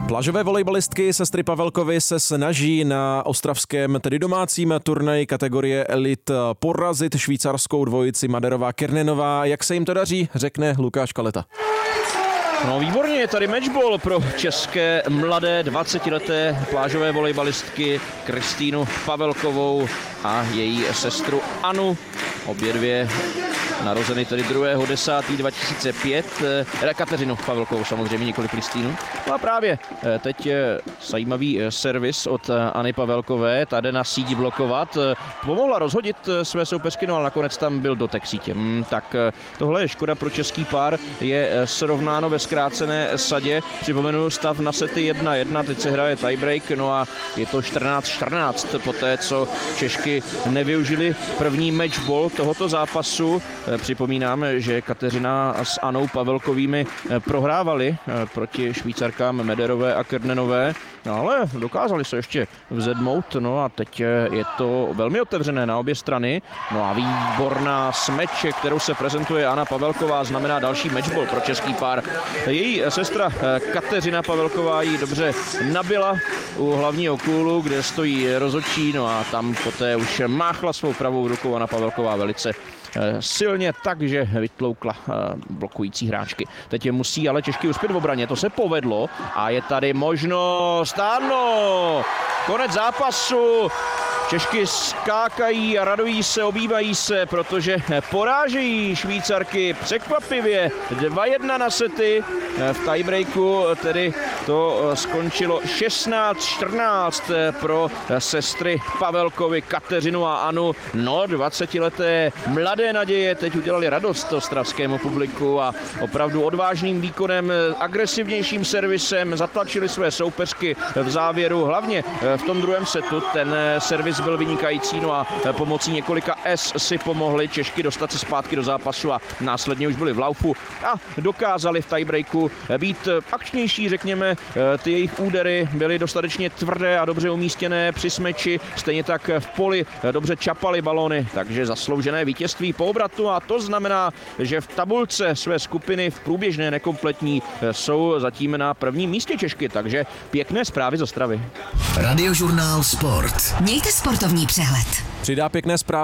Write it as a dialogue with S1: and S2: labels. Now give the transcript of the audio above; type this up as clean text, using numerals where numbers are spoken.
S1: Plážové volejbalistky sestry Pavelkovy se snaží na ostravském, tedy domácím turnaji kategorie Elite porazit švýcarskou dvojici Maderová-Kernenová. Jak se jim to daří, řekne Lukáš Kaleta.
S2: No výborně, je tady matchball pro české mladé 20leté plážové volejbalistky Kristýnu Pavelkovou a její sestru Anu. Obě dvě narozeny tedy 2.10.2005. Kateřinu Pavelkovou samozřejmě, nikoli Kristýnu. No a právě teď zajímavý servis od Anny Pavelkové, ta jde na síť blokovat. Pomohla rozhodit své soupeřky, no ale nakonec tam byl dotek sítě. Tak tohle je škoda pro český pár, je srovnáno ve zkrácené sadě. Připomenu stav na sety 1-1, teď se hraje tiebreak, no a je to 14-14 poté, co Češky nevyužili první matchball tohoto zápasu. Připomínám, že Kateřina s Anou Pavelkovými prohrávali proti Švýcarkám Mederové a Kernenové, ale dokázali se ještě vzedmout, no a teď je to velmi otevřené na obě strany. No a výborná smeč, kterou se prezentuje Anna Pavelková, znamená další matchball pro český pár. Její sestra Kateřina Pavelková ji dobře nabila u hlavního kůlu, kde stojí rozhodčí, no a tam poté už máchla svou pravou rukou Anna Pavelková velice silně, takže vytloukla blokující hráčky. Teď je musí ale Češky uspět v obraně, to se povedlo a je tady možnost, ano, konec zápasu. Češky skákají a radují se, obývají se, protože porážejí Švýcarky překvapivě 2-1 na sety. V tiebreaku tedy to skončilo 16-14 pro sestry Pavelkovy, Kateřinu a Anu. No, 20leté mladé naděje teď udělali radost ostravskému publiku a opravdu odvážným výkonem, agresivnějším servisem zatlačili své soupeřky v závěru, hlavně v tom druhém setu. Ten servis byl vynikající, no a pomocí několika si pomohli Češky dostat se zpátky do zápasu a následně už byli v laufu a dokázali v tiebreaku být akčnější, řekněme. Ty jejich údery byly dostatečně tvrdé a dobře umístěné při smeči, stejně tak v poli dobře čapaly balony, takže zasloužené vítězství po obratu a to znamená, že v tabulce své skupiny v průběžné nekompletní jsou zatím na prvním místě Češky, takže pěkné zprávy z Ostravy.
S3: Radiožurnál Sport.
S4: Mějte sportovní přehled.
S1: Přidá pěkné zprávy